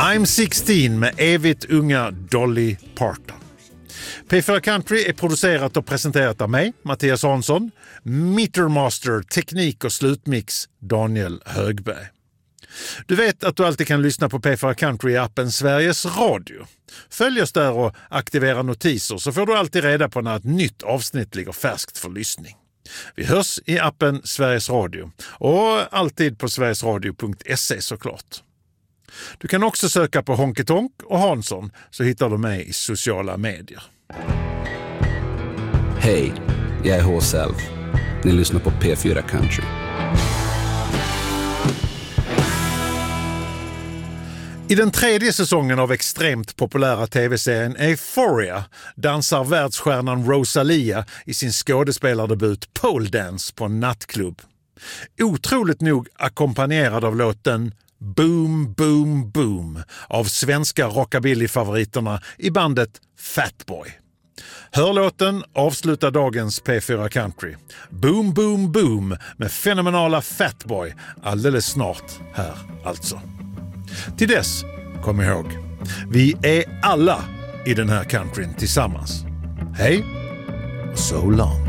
I'm 16 med evigt unga Dolly Parton. P4 Country är producerat och presenterat av mig, Mattias Hansson, Metermaster, teknik och slutmix Daniel Högberg. Du vet att du alltid kan lyssna på P4 Country i appen Sveriges Radio. Följ oss där och aktivera notiser så får du alltid reda på när ett nytt avsnitt ligger färskt för lyssning. Vi hörs i appen Sveriges Radio och alltid på sverigesradio.se såklart. Du kan också söka på Honky Tonk och Hansson så hittar du mig i sociala medier. Hej, jag är H-Self. Ni lyssnar på P4 Country. I den tredje säsongen av extremt populära tv-serien Euphoria dansar världsstjärnan Rosalia i sin skådespelardebut Pole Dance på en nattklubb. Otroligt nog ackompanjerad av låten Boom Boom Boom av svenska rockabilly-favoriterna i bandet Fatboy. Hör låten avsluta dagens P4 Country. Boom Boom Boom med fenomenala Fatboy alldeles snart här alltså. Till dess, kom ihåg, vi är alla i den här countryn tillsammans. Hej och so long.